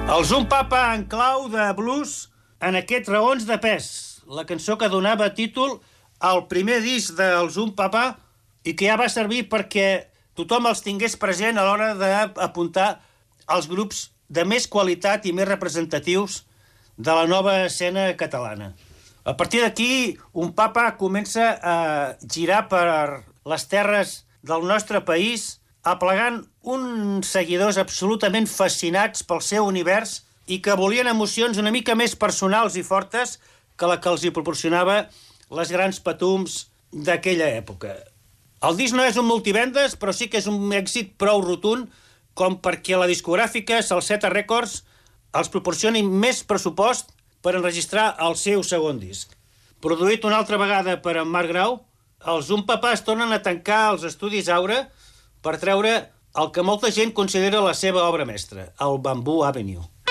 Els Un Papa en clau de blues en aquests raons de pes, la cançó que donava títol al primer disc dels Un Papa i que ja va servir perquè tothom els tingués present a l'hora d'apuntar els grups de més qualitat i més representatius de la nova escena catalana. A partir d'aquí, Un Papa comença a girar per les terres del nostre país, aplegant uns seguidors absolutament fascinats pel seu univers i que volien emocions una mica més personals i fortes que la que els hi proporcionava les grans patums d'aquella època. El disc no és un multivendes, però sí que és un èxit prou rotund com perquè la discogràfica Salseta Records els proporcioni més pressupost per enregistrar el seu segon disc. Produït una altra vegada per en Marc Grau, els Un Papa es tornen a tancar als estudis Aura per treure el que molta gent considera la seva obra mestra, el Bamboo Avenue.